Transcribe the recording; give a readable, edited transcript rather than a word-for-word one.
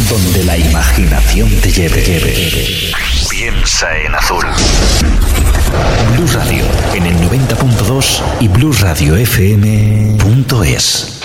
donde la imaginación te lleve. Piensa en azul. Blues Radio en el 90.2 y bluesradiofm.es.